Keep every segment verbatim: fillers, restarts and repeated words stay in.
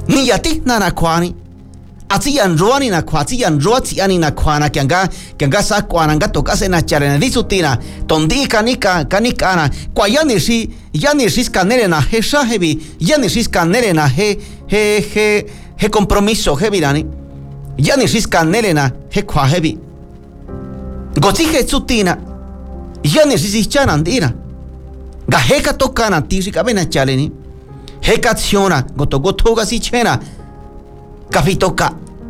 ni yati nana kwani ati yan ruani na kwati yan ruati ani na kwana kyanga kyanga sa kwana nga tokase na charena disutina tondi kanika kanikana kwa yani shi yani shi skanere na he shahebi yani shi skanere na he he he he compromiso he virani yani shi skanere na he kwa hebi goti he sutina yani shi chana ndira ga he ka tokana tisi kabena chaleni he ka tsiona goto goto ga si chena kapitoka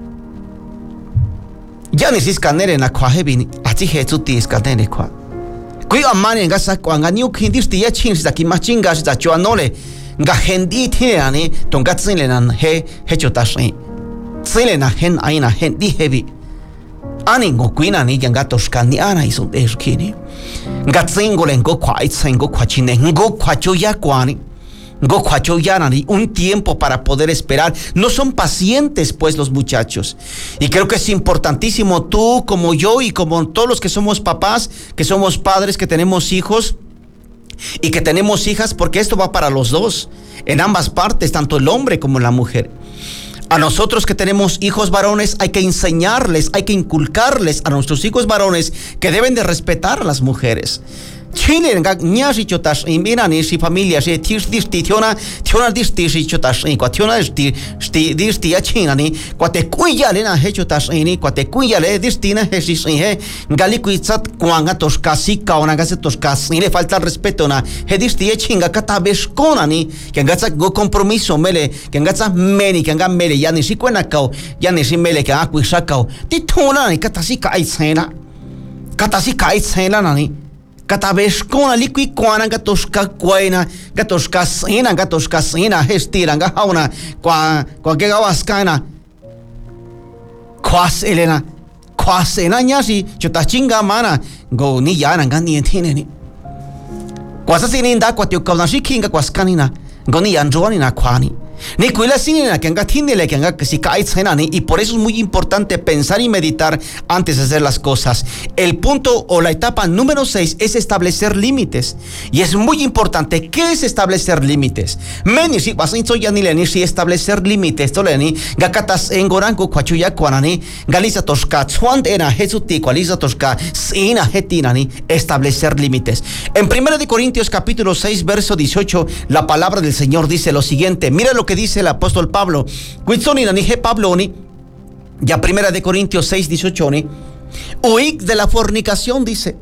yani si skanere na kwa hebini ati hetu ti skanere kwa kui amani nga sa kwa nga niu kindis ti ya chin sa ki machinga sa chua nole nga hendi tiani tonga tsile na he he chotashi tsile na hen aina hendi hebi ani ngo kuina ni nga toskani ana isun eskini nga tsingole ngo kwa itsengo kwa chine ngo kwa choya kwani un tiempo para poder esperar. No son pacientes pues los muchachos. Y creo que es importantísimo tú como yo y como todos los que somos papás, que somos padres, que tenemos hijos y que tenemos hijas, porque esto va para los dos, en ambas partes, tanto el hombre como la mujer. A nosotros que tenemos hijos varones hay que enseñarles, hay que inculcarles a nuestros hijos varones que deben de respetar a las mujeres. Chile nga nyashi chotash imina ni si familia si tis dis tiona tiona dis tis chotash in kwa tiona sti sti dis tia china ni kwa te kuya le na he chotash ni kwa te kuya le dis tina he si he ngali kuitsat kwanga tos kasi kaona gase tos kasi le falta el respeto na he dis tia chinga kata beskona ni que ngatsa go compromiso mele que ngatsa meni que nga mele ya ni si kwena kao ya ni si mele que akuisa kao ti tona ni kata si kai tsena kata si kai tsena na ni kata beskona likui kwana gatoska kwaina gatoska sina gatoska sina hestira nga hauna kwa kwa ke gawaskana kwa selena kwa sena nyasi chota chinga mana go ni yana nga ni entine ni kwa sasa ni nda kwa tio kauna shikinga kwa skanina go ni anjoni na kwani ni kuila sinina que anga tindele que anga si kai tsenani, y por eso es muy importante pensar y meditar antes de hacer las cosas. El punto o la etapa número seis es establecer límites, y es muy importante. ¿Qué es establecer límites? Meni si pasinso ya ni leni si establecer límites to leni gakatas engorango kwachuya kwanani galisa toska twand era jesuti kwalisa toska sina hetinani establecer límites. En primera de Corintios capítulo seis verso dieciocho la palabra del Señor dice lo siguiente. Mira lo que dice el apóstol Pablo. Cuitsoni nanije Pablo ni ya primera de Corintios seis dieciocho ni huid de la fornicación, dice.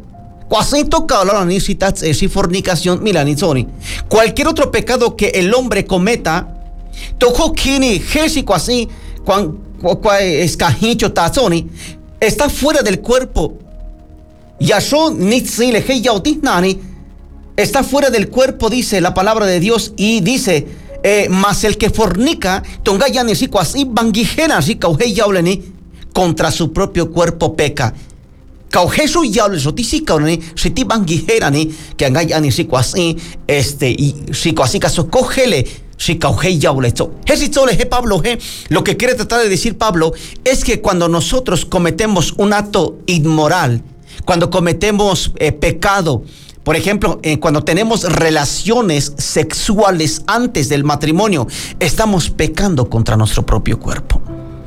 Fornicación, mira, ni cualquier otro pecado que el hombre cometa, toco kini jesico así, cuan escajicho tazoni, está fuera del cuerpo. Yashon nitsi leje yautinani, está fuera del cuerpo, dice la palabra de Dios, y dice. Eh, mas el que fornica, tonga ya ni sico así, banguijena así, cauje yauleni, contra su propio cuerpo peca. Cauje su yaule, sotisi cauleni, si ti banguijera ni, que anga ya ni sico así, este, y sico así, caso cógele, si cauje yaule. Jesitole, je Pablo, je, lo que quiere tratar de decir Pablo es que cuando nosotros cometemos un acto inmoral, cuando cometemos eh, pecado, por ejemplo, eh, cuando tenemos relaciones sexuales antes del matrimonio, estamos pecando contra nuestro propio cuerpo.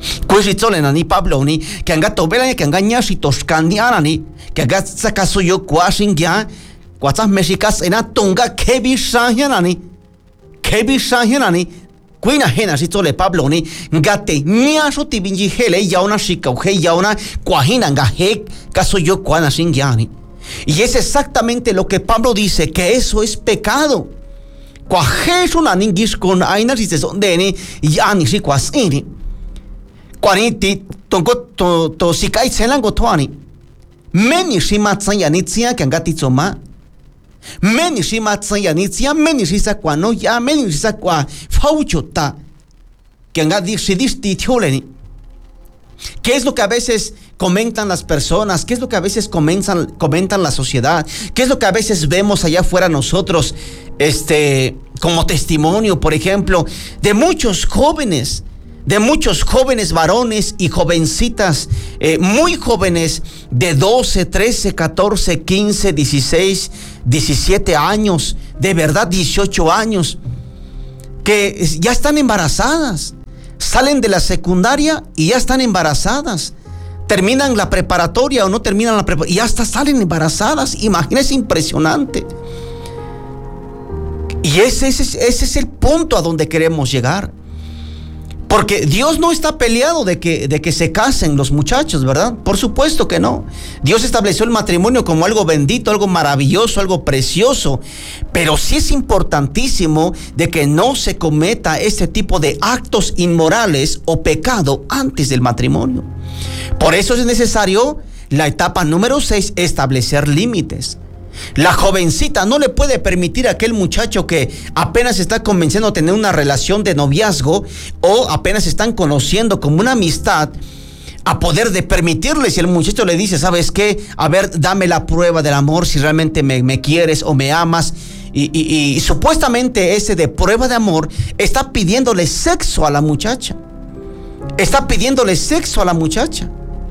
Ni Pablo ni que anga tobela que engaña si toscandiana ni que anga sacaso yo quasing ya quatas mexicas en atonga que bisahena ni que bisahena ni cuina jena si tole Pablo ni gate niaso tibinji hele ya una chica uge ya una quajina gaje caso yo quana singiani. Y es exactamente lo que Pablo dice, que eso es pecado. Cuajes una ningis con ainas y se son de ni ya ni si cuasini. Cuarenti tongo to to si kai selango toani. Meni si matsaya ni tia que angatitsoma. Meni si matsaya ni tia meni si sa cuano ya meni si sa cua fauchota que angadi si disti tioleni. ¿Qué es lo que a veces comentan las personas? ¿Qué es lo que a veces comentan, comentan la sociedad? ¿Qué es lo que a veces vemos allá afuera nosotros, este, como testimonio, por ejemplo, de muchos jóvenes, de muchos jóvenes varones y jovencitas, eh, muy jóvenes de doce, trece, catorce, quince, dieciséis, diecisiete años, de verdad dieciocho años, que ya están embarazadas? salen de la secundaria y ya están embarazadas. Terminan la preparatoria o no terminan la preparatoria y hasta salen embarazadas. Imagínense, impresionante. Y ese, ese, ese es el punto a donde queremos llegar. Porque Dios no está peleado de que, de que se casen los muchachos, ¿verdad? Por supuesto que no. Dios estableció el matrimonio como algo bendito, algo maravilloso, algo precioso. Pero sí es importantísimo de que no se cometa este tipo de actos inmorales o pecado antes del matrimonio. Por eso es necesario la etapa número seis, establecer límites. La jovencita no le puede permitir a aquel muchacho que apenas está comenzando a tener una relación de noviazgo o apenas se están conociendo como una amistad, a poder de permitirle. Si el muchacho le dice, ¿sabes qué? A ver, dame la prueba del amor, si realmente me, me quieres o me amas. Y, y, y, y supuestamente ese de prueba de amor está pidiéndole sexo a la muchacha. Está pidiéndole sexo a la muchacha.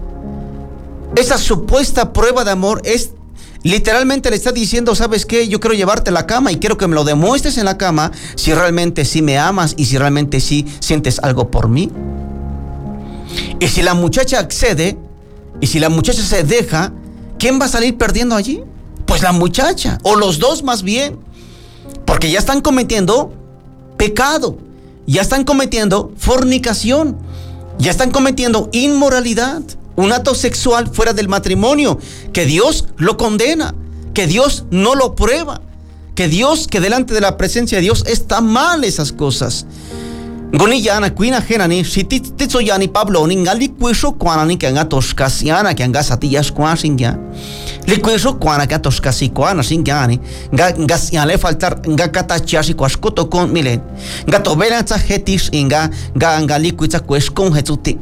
Esa supuesta prueba de amor es literalmente le está diciendo, ¿sabes qué? Yo quiero llevarte a la cama y quiero que me lo demuestres en la cama si realmente sí me amas y si realmente sí sientes algo por mí. Y si la muchacha accede y si la muchacha se deja, ¿quién va a salir perdiendo allí? Pues la muchacha, o los dos más bien, porque ya están cometiendo pecado, ya están cometiendo fornicación, ya están cometiendo inmoralidad. Un acto sexual fuera del matrimonio, que Dios lo condena, que Dios no lo prueba, que Dios, que delante de la presencia de Dios está mal esas cosas. Goni yana kuina genani, si titso yani Pablo ni ngali kuisho kwana ni que anga toskasiana que anga satillas kwana singya. Li kuisho kwana que toskasi kwana singyani, nga nga le faltar nga katachiasi kwaskoto kon milen. Nga tobela tsahetis inga nga ngali kuitsa kweskon hetsuti.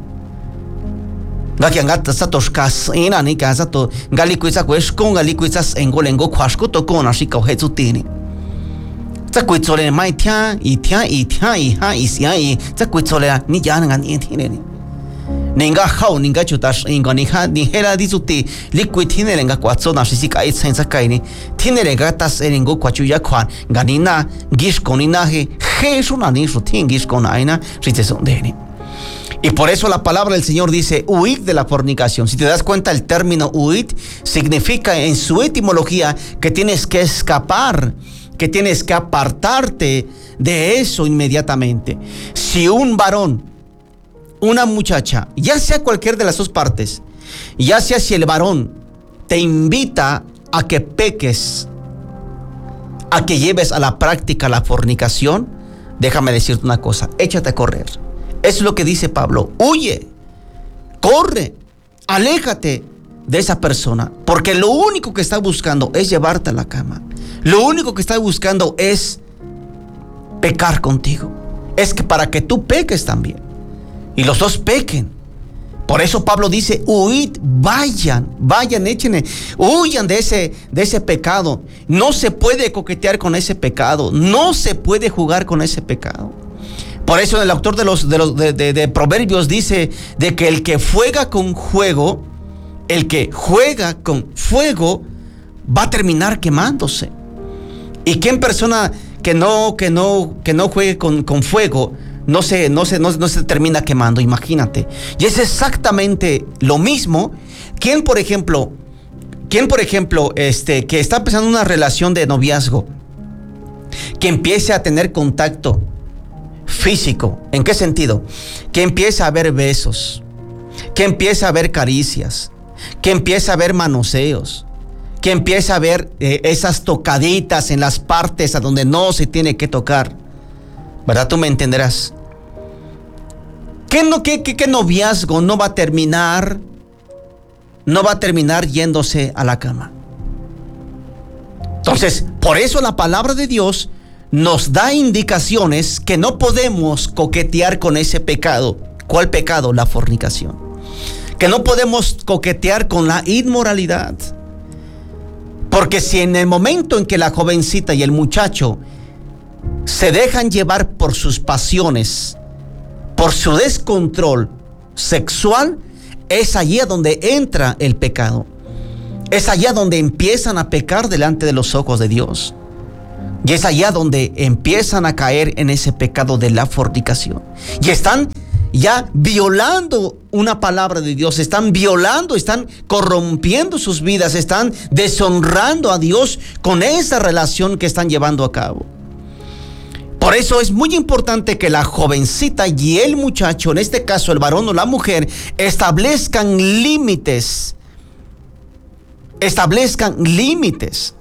Gaki angata satos kas ina ni casa to gali kuisa kwes kon gali kuisas engolengo kwashko to kon ashika hetutini. Tsa kuitsole mai tia i tia i tia i ha i sia i tsa kuitsole ni jana ngan i tine ni. Ninga hau ninga chutas inga ni ha ni hera disuti liquitine lenga kwatso na sisika i sensa kaini. Tine lenga tas erengo kwachuya kwan ganina gish konina he he shuna ni shutin gish konaina ritesondeni. Y por eso la palabra del Señor dice, huid de la fornicación. Si te das cuenta, el término huid significa en su etimología que tienes que escapar, que tienes que apartarte de eso inmediatamente. Si un varón, una muchacha, ya sea cualquier de las dos partes, ya sea si el varón te invita a que peques, a que lleves a la práctica la fornicación, déjame decirte una cosa, échate a correr. Es lo que dice Pablo, huye, corre, aléjate de esa persona, porque lo único que está buscando es llevarte a la cama. Lo único que está buscando es pecar contigo. Es que para que tú peques también, y los dos pequen. Por eso Pablo dice, huid, vayan, vayan, échenle, huyan de ese, de ese pecado. No se puede coquetear con ese pecado, no se puede jugar con ese pecado. Por eso el autor de los, de los de, de, de Proverbios dice de que el que juega con fuego, el que juega con fuego va a terminar quemándose. Y quien persona que no, que no, que no juegue con, con fuego, no se, no se, no, no se termina quemando, imagínate. Y es exactamente lo mismo. Quien, por ejemplo, quien, por ejemplo, este, que está empezando una relación de noviazgo, que empiece a tener contacto físico. ¿En qué sentido? Que empieza a haber besos, que empieza a haber caricias, que empieza a haber manoseos, que empieza a haber eh, esas tocaditas en las partes a donde no se tiene que tocar, ¿verdad? Tú me entenderás. ¿Qué, no, qué, qué, qué noviazgo no va a terminar, no va a terminar yéndose a la cama? Entonces, por eso la palabra de Dios nos da indicaciones que no podemos coquetear con ese pecado. ¿Cuál pecado? La fornicación. Que no podemos coquetear con la inmoralidad. Porque si en el momento en que la jovencita y el muchacho se dejan llevar por sus pasiones, por su descontrol sexual, es allí donde entra el pecado. Es allá donde empiezan a pecar delante de los ojos de Dios. Y es allá donde empiezan a caer en ese pecado de la fornicación. Y están ya violando una palabra de Dios, están violando, están corrompiendo sus vidas, están deshonrando a Dios con esa relación que están llevando a cabo. Por eso es muy importante que la jovencita y el muchacho, en este caso el varón o la mujer, establezcan límites, establezcan límites.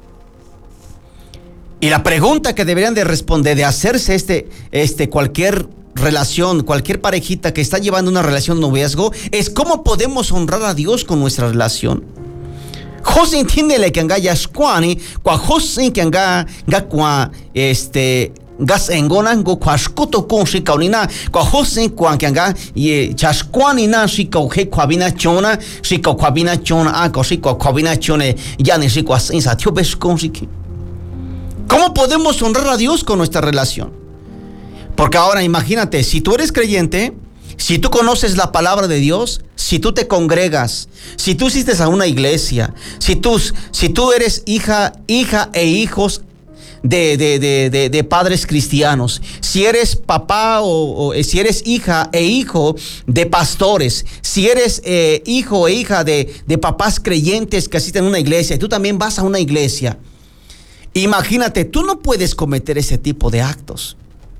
Y la pregunta que deberían de responder, de hacerse este, este cualquier relación, cualquier parejita que está llevando una relación de noviazgo, es cómo podemos honrar a Dios con nuestra relación. José entiende que anga yasquani, kwa José que anga gakwa este gas engonan go kwaskuto con shikaunina, kwa José kwa que anga ye chasquani na shikau he kwabina chona, shikau kwabina chona a ko shikau kwabina chone ya ni shikwa sinsa tiobes con shiki. ¿Cómo podemos honrar a Dios con nuestra relación? Porque ahora imagínate, si tú eres creyente, si tú conoces la palabra de Dios, si tú te congregas, si tú asistes a una iglesia, si tú, si tú eres hija, hija e hijos de, de, de, de, de padres cristianos, si eres papá o, o si eres hija e hijo de pastores, si eres eh, hijo e hija de, de papás creyentes que asisten a una iglesia y tú también vas a una iglesia, imagínate, tú no puedes cometer ese tipo de actos.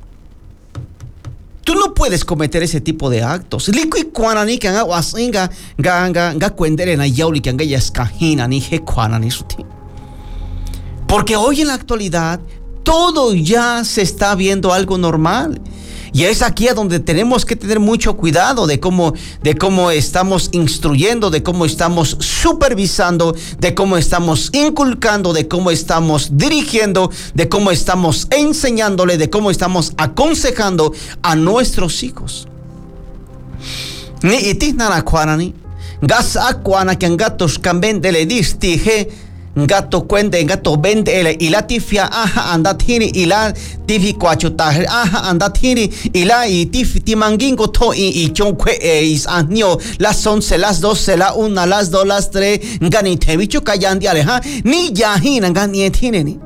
Tú no puedes cometer ese tipo de actos. Porque hoy en la actualidad todo ya se está viendo algo normal. Y es aquí a donde tenemos que tener mucho cuidado de cómo, de cómo estamos instruyendo, de cómo estamos supervisando, de cómo estamos inculcando, de cómo estamos dirigiendo, de cómo estamos enseñándole, de cómo estamos aconsejando a nuestros hijos. Ni itis nana kwanani, gas akwana que gatos camben de le distije. Gato cuende, gato vende ele ilatifia aha andatini ila tifi kwachuta aha andatini ila y tifi timangingo to y y chonkwe is anio las once, las doce, la una, las dos, las tres gani tevicho kayandi ale ha ni yahina gani etine ni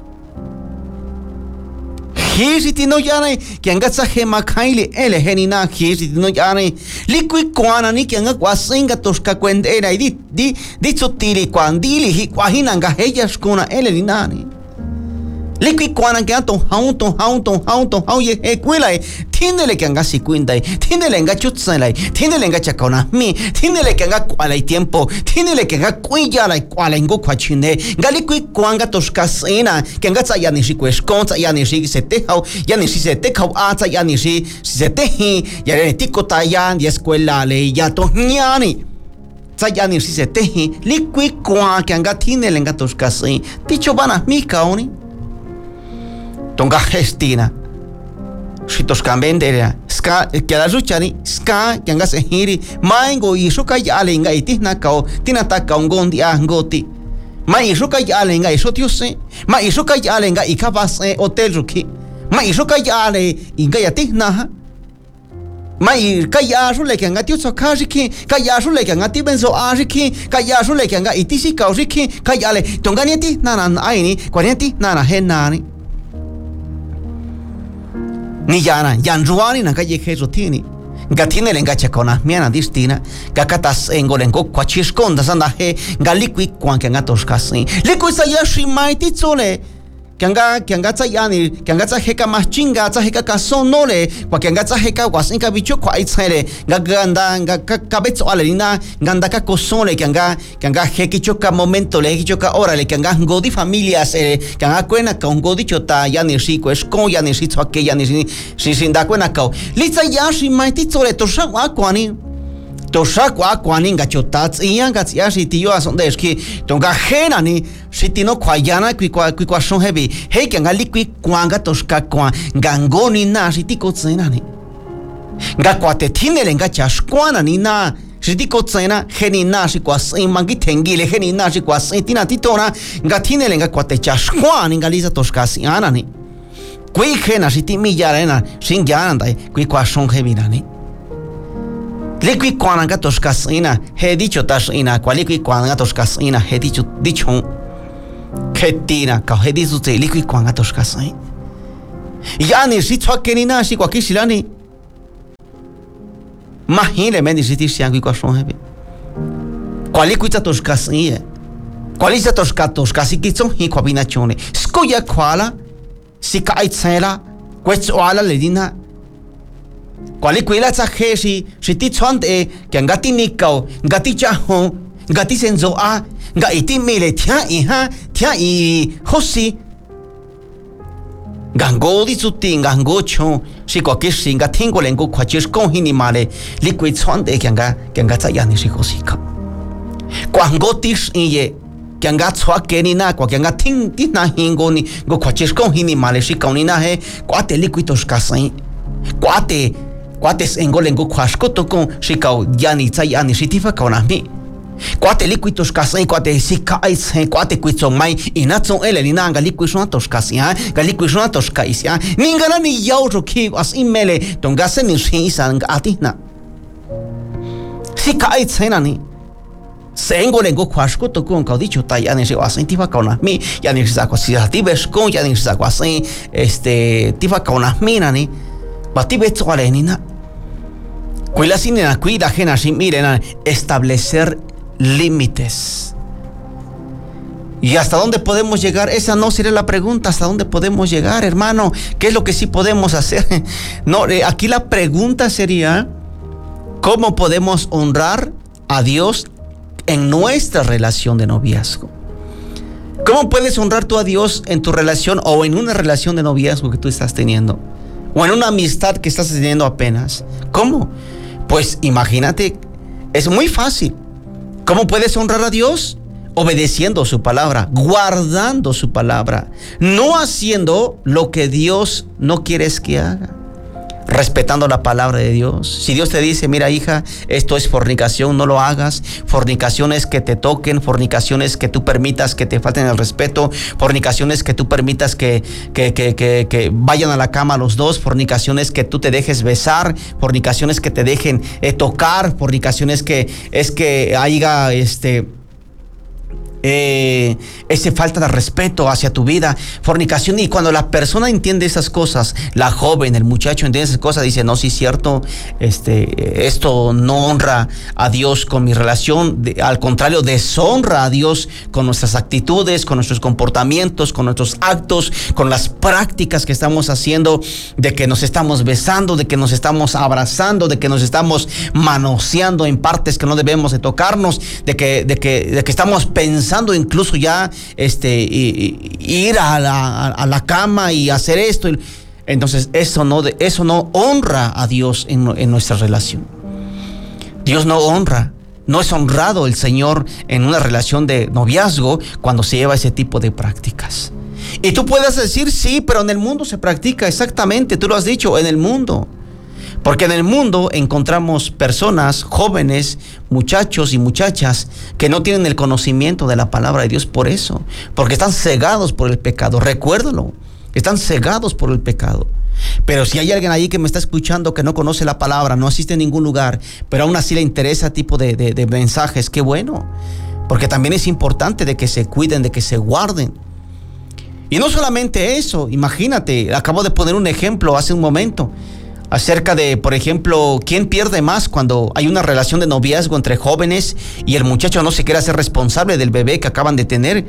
Hisi no yane que angatsa hema kaili ele henina hisi no yane liqui kwana ni que anga kwasinga toska kwendera di di di tsotiri kwandili hi kwahinanga heyas kuna ele ninani liqui kwana que anto haunto haunto haunto hauye equila tindele que anga sikwindai tindele anga chutsanai tindele anga chakona mi tindele que anga kwalai tiempo tindele que anga kuya la kwalai ngo kwachine galiqui kwanga toska sina que anga tsaya ni shikwes konza ya ni shi se te hau ya ni shi se te hau ata ya ni shi se te hi ya ni tikota ya ni escuela le ya to nyani tsaya ni shi se te hi liqui kwa que anga tindele anga toska sin ticho bana mi kaoni tonga gestina shitos kambendera ska que la ruchani ska que anga se hiri maingo y shuka ya lenga itina kao tina taka ngondi angoti mai shuka ya lenga iso tiose mai shuka ya lenga ikabas hotel ruki mai shuka ya le inga ya tina mai kaya shule que anga tiuso kajiki kaya shule que anga tibenzo ajiki kaya shule que anga itisi kaujiki kaya le tonga nieti nana aini kwanieti nana henani ni yana yan ruani na calle Jesús tiene gatine le engacha con miana distina gakatas engolengo kwachishkonda sanda he galikwi kwanke ngatos kasi liku sayashi maiti tsole kanga kanga tsayani kanga tsaheka machinga tsaheka kasonole kwa kanga tsaheka wasinka bicho kwa itsele gaganda gakabetso alina ganda ka kosole kanga kanga hekichoka momento le hekichoka ora le kanga ngodi familias eh kanga kwena ka ngodi chota yani shiko esko yani shitso ke yani si sinda kwena ka litsa yashi maiti tsole tosha kwani tosha kwa kwani ngachotats ianga tsiashi tiyo asonde eski tonga hena ni shitino kwayana kwi kwa kwi kwa shonhebi he kanga likwi kwanga toshka kwa ngangoni na shitiko tsena ni ngakwate tinele ngachashkwana ni na shitiko tsena heni na shi kwa simangi tengile heni na shi kwa sitina titona ngatinele ngakwate chashkwani ngaliza toshka siana ni kwi hena shitimi yarena shingyana dai kwi kwa shonhebi ni liqui kwana gatos casina he dicho tasina qualiqui kwana gatos casina he dicho dicho ketina ka he dicho te liqui kwana gatos casina yani si tswa kenina si kwa kishilani Mahine men disiti siang qui kwashon hebe. Quali quita tos kasie. Quali sa tos katos kasi kitson hi kwabinachone. Skoya kwala si kait sela kwets wala ledina. Quali quila sa heshi si ti chonte que ngati nikau ngati chaho ngati senzo a ngati mele tia iha tia i hosi gango di suti gango cho si kwake singa tingo lengo kwachis kon hini male liquid chonte que nga que nga sa yani si hosika kwango tis iye que nga tswa kenina kwa que nga ting ti na hingoni go kwachis kon hini male si kaunina he kwate liquidos kasai kwate Quates engolengo quascoto con shikao yani tsayani shitifa kaunami. Quate liquitos kasai quate sikais quate quitson mai inatson elelina galikuisnatos kasia galikuisnatos kaisia ningana ni yauro ki as imele tongase ni shisan atina. Sikais senani sengolengo quascoto con caudicho tayani se asentiva kaunami yani sako siatibes con yani sako asen este tifa kaunami nani. Batibet olenina. Cuila sinena cuida jena sin miren establecer límites. ¿Y hasta dónde podemos llegar? Esa no sería la pregunta. ¿Hasta dónde podemos llegar, hermano? ¿Qué es lo que sí podemos hacer? No, eh, aquí la pregunta sería ¿cómo podemos honrar a Dios en nuestra relación de noviazgo? ¿Cómo puedes honrar tú a Dios en tu relación o en una relación de noviazgo que tú estás teniendo? O en una amistad que estás teniendo apenas. ¿Cómo? Pues imagínate, es muy fácil. ¿Cómo puedes honrar a Dios? Obedeciendo su palabra, guardando su palabra, no haciendo lo que Dios no quiere que haga. Respetando la palabra de Dios. Si Dios te dice, mira hija, esto es fornicación, no lo hagas. Fornicación es que te toquen, fornicación es que tú permitas que te falten el respeto, fornicación es que tú permitas que, que, que, que, que vayan a la cama los dos, fornicación es que tú te dejes besar, fornicación es que te dejen eh, tocar, fornicación es que, es que haya este... Eh, ese falta de respeto hacia tu vida, fornicación. Y cuando la persona entiende esas cosas, la joven, el muchacho entiende esas cosas, dice, no, sí es cierto, este, esto no honra a Dios con mi relación, de, al contrario, deshonra a Dios con nuestras actitudes, con nuestros comportamientos, con nuestros actos, con las prácticas que estamos haciendo, de que nos estamos besando, de que nos estamos abrazando, de que nos estamos manoseando en partes que no debemos de tocarnos, de que, de que, de que estamos pensando incluso ya este ir a la, a la cama y hacer esto. Entonces eso no, eso no honra a Dios en, en nuestra relación. Dios no honra, no es honrado el Señor en una relación de noviazgo cuando se lleva ese tipo de prácticas. Y tú puedes decir, sí, pero en el mundo se practica, exactamente, tú lo has dicho, en el mundo. Porque en el mundo encontramos personas, jóvenes, muchachos y muchachas que no tienen el conocimiento de la palabra de Dios por eso, porque están cegados por el pecado. Recuérdalo, están cegados por el pecado. Pero si hay alguien ahí que me está escuchando que no conoce la palabra, no asiste a ningún lugar, pero aún así le interesa tipo de, de, de mensajes, qué bueno, porque también es importante de que se cuiden, de que se guarden. Y no solamente eso, imagínate, acabo de poner un ejemplo hace un momento acerca de, por ejemplo, ¿quién pierde más cuando hay una relación de noviazgo entre jóvenes y el muchacho no se quiere hacer responsable del bebé que acaban de tener?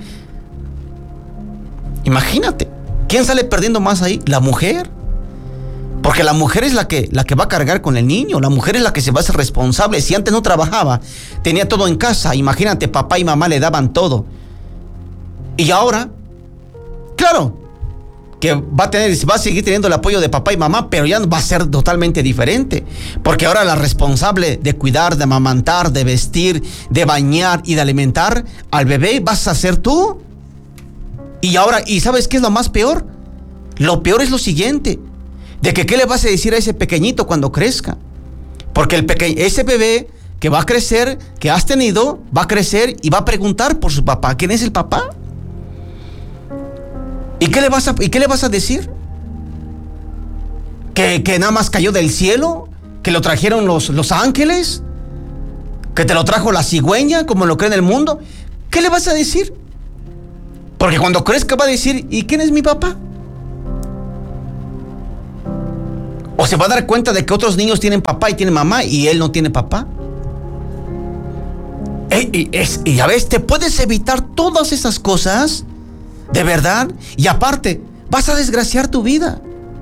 Imagínate, ¿quién sale perdiendo más ahí? La mujer. Porque la mujer es la que, la que va a cargar con el niño, la mujer es la que se va a hacer responsable. Si antes no trabajaba, tenía todo en casa, imagínate, papá y mamá le daban todo. Y ahora, claro, que va a tener, va a seguir teniendo el apoyo de papá y mamá, pero ya va a ser totalmente diferente, porque ahora la responsable de cuidar, de amamantar, de vestir, de bañar y de alimentar al bebé vas a ser tú. Y ahora, ¿y sabes qué es lo más peor? Lo peor es lo siguiente, de que qué le vas a decir a ese pequeñito cuando crezca, porque el peque- ese bebé que va a crecer, que has tenido, va a crecer y va a preguntar por su papá. ¿Quién es el papá? ¿Y qué le vas a, y qué le vas a decir? ¿Que, que nada más cayó del cielo? ¿Que lo trajeron los, los ángeles? ¿Que te lo trajo la cigüeña, como lo cree en el mundo? ¿Qué le vas a decir? Porque cuando crezca va a decir, ¿y quién es mi papá? O se va a dar cuenta de que otros niños tienen papá y tienen mamá y él no tiene papá. Y, es, y a veces te puedes evitar todas esas cosas, de verdad, y aparte vas a desgraciar tu vida.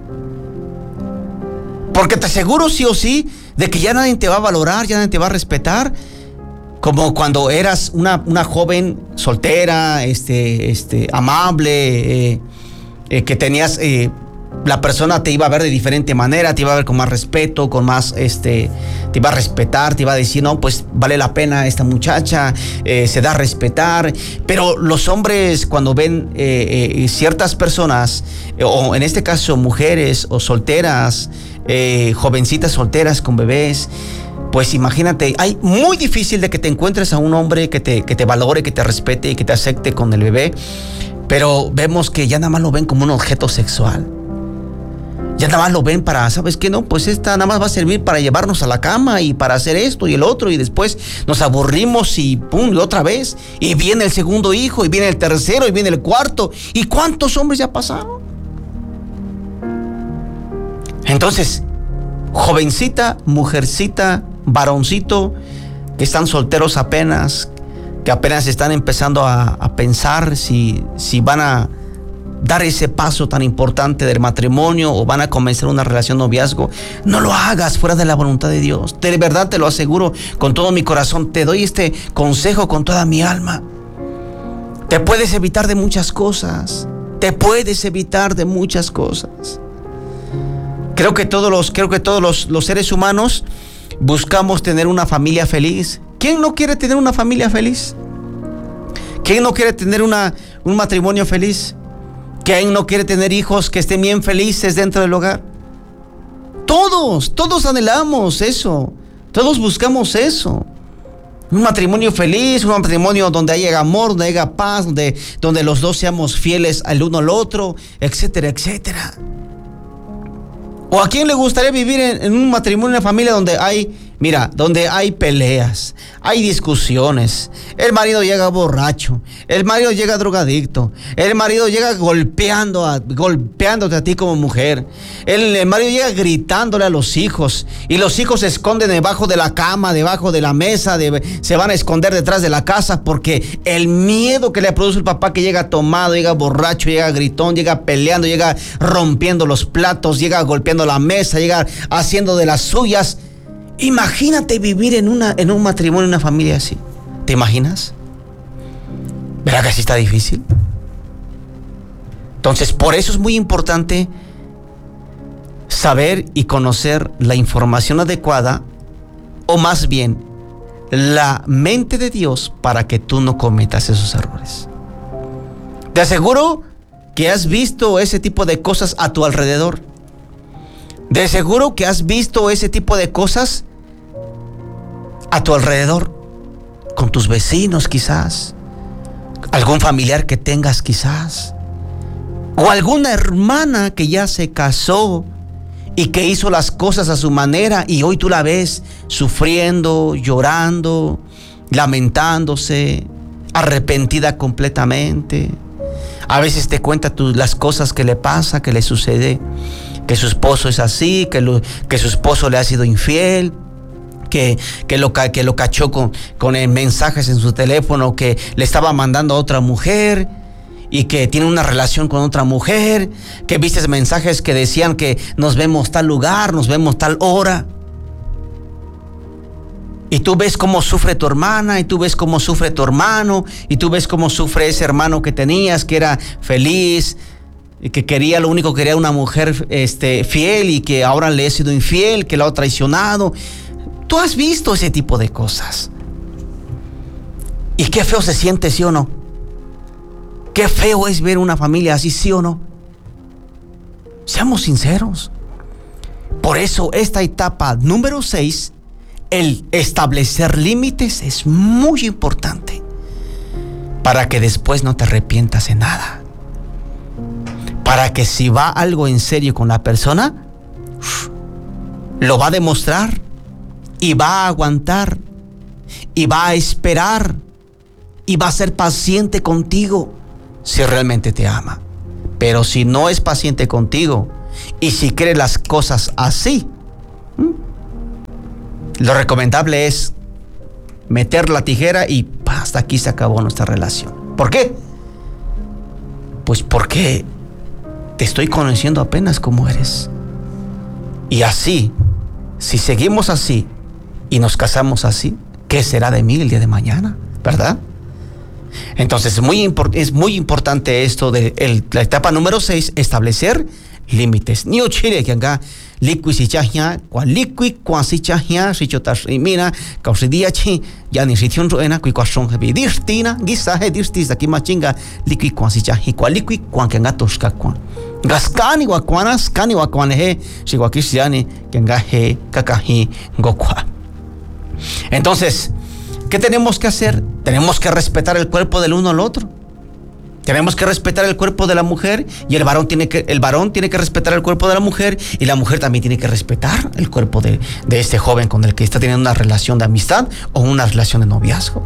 Porque te aseguro sí o sí de que ya nadie te va a valorar, ya nadie te va a respetar, como cuando eras una, una joven soltera, este, este, amable, eh, eh, que tenías... Eh, la persona te iba a ver de diferente manera, te iba a ver con más respeto, con más, este, te iba a respetar, te iba a decir, no, pues vale la pena esta muchacha, eh, se da a respetar. Pero los hombres cuando ven eh, eh, ciertas personas, eh, o en este caso mujeres o solteras, eh, jovencitas solteras con bebés, pues imagínate, hay muy difícil de que te encuentres a un hombre que te, que te valore, que te respete y que te acepte con el bebé, pero vemos que ya nada más lo ven como un objeto sexual. Ya nada más lo ven para, ¿sabes qué? No, pues esta nada más va a servir para llevarnos a la cama y para hacer esto y el otro, y después nos aburrimos y pum, y otra vez, y viene el segundo hijo, y viene el tercero, y viene el cuarto. ¿Y cuántos hombres ya pasaron? Entonces, jovencita, mujercita, varoncito, que están solteros apenas, que apenas están empezando a, a pensar si, si van a dar ese paso tan importante del matrimonio o van a comenzar una relación noviazgo, no lo hagas fuera de la voluntad de Dios. De verdad te lo aseguro con todo mi corazón, te doy este consejo con toda mi alma. Te puedes evitar de muchas cosas, te puedes evitar de muchas cosas. Creo que todos los, creo que todos los, los seres humanos buscamos tener una familia feliz. ¿Quién no quiere tener una familia feliz? ¿Quién no quiere tener una, un matrimonio feliz? ¿Quién no quiere tener hijos que estén bien felices dentro del hogar? Todos, todos anhelamos eso. Todos buscamos eso. Un matrimonio feliz, un matrimonio donde haya amor, donde haya paz, donde, donde los dos seamos fieles al uno al otro, etcétera, etcétera. ¿O a quién le gustaría vivir en, en un matrimonio, en una familia donde hay, mira, donde hay peleas, hay discusiones, el marido llega borracho, el marido llega drogadicto, el marido llega golpeando a, golpeándote a ti como mujer, el, el marido llega gritándole a los hijos y los hijos se esconden debajo de la cama, debajo de la mesa, de, se van a esconder detrás de la casa porque el miedo que le produce el papá que llega tomado, llega borracho, llega gritón, llega peleando, llega rompiendo los platos, llega golpeando la mesa, llega haciendo de las suyas. Imagínate vivir en, una, en un matrimonio, en una familia así. ¿Te imaginas? ¿Verdad que así está difícil? Entonces, por eso es muy importante saber y conocer la información adecuada, o más bien, la mente de Dios para que tú no cometas esos errores. Te aseguro que has visto ese tipo de cosas a tu alrededor. De seguro que has visto ese tipo de cosas a tu alrededor, con tus vecinos quizás, algún familiar que tengas quizás, o alguna hermana que ya se casó y que hizo las cosas a su manera y hoy tú la ves sufriendo, llorando, lamentándose, arrepentida completamente. A veces te cuenta tú las cosas que le pasa, que le sucede, que su esposo es así, que, lo, que su esposo le ha sido infiel, que, que, lo, que lo cachó con, con mensajes en su teléfono que le estaba mandando a otra mujer y que tiene una relación con otra mujer, que viste mensajes que decían que nos vemos tal lugar, nos vemos tal hora. Y tú ves cómo sufre tu hermana, y tú ves cómo sufre tu hermano, y tú ves cómo sufre ese hermano que tenías, que era feliz, y que quería, lo único que quería una mujer este, fiel, y que ahora le ha sido infiel, que la ha traicionado. Tú has visto ese tipo de cosas. Y qué feo se siente, ¿sí o no? Qué feo es ver una familia así, ¿sí o no? Seamos sinceros. Por eso esta etapa número seis, el establecer límites, es muy importante para que después no te arrepientas de nada. Para que si va algo en serio con la persona, lo va a demostrar y va a aguantar y va a esperar y va a ser paciente contigo si realmente te ama. Pero si no es paciente contigo Y si quiere las cosas así, lo recomendable es meter la tijera y hasta aquí se acabó nuestra relación. ¿Por qué? Pues porque te estoy conociendo apenas como eres. Y así, si seguimos así y nos casamos así, ¿qué será de mí el día de mañana? ¿Verdad? Entonces es muy, import- es muy importante esto de el, la etapa número seis, establecer límites. Ni ochile que haga liqui si chahia, cual liqui, cuan si chahia, si chotas y mira, causi dia chi, ya ni si tion ruena, cui cuasong hebi distina, gisa he distis, aquí machinga, liqui cuan si chahi, cual liqui, cuan que haga tosca cuan. Gascani guacuanas, cani guacuaneje, si guaquisiani, que haga he, cacaji, gokua. Entonces, ¿qué tenemos que hacer? Tenemos que respetar el cuerpo del uno al otro. Tenemos que respetar el cuerpo de la mujer y el varón tiene que, el varón tiene que respetar el cuerpo de la mujer y la mujer también tiene que respetar el cuerpo de, de este joven con el que está teniendo una relación de amistad o una relación de noviazgo.